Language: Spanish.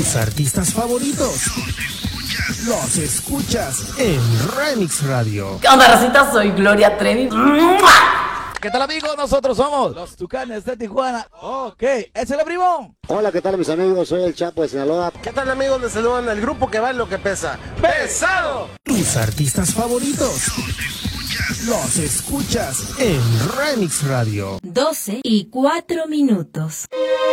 Tus artistas favoritos los escuchas en Remix Radio. ¿Qué onda, racita? Soy Gloria Trevi. ¿Qué tal, amigos? Nosotros somos los Tucanes de Tijuana. Ok, ¡es el primo! Hola, ¿qué tal, mis amigos? Soy el Chapo de Sinaloa. ¿Qué tal, amigos? Les saludan el grupo que vale lo que pesa. ¡Pesado! Tus artistas favoritos los escuchas en Remix Radio. 12:04.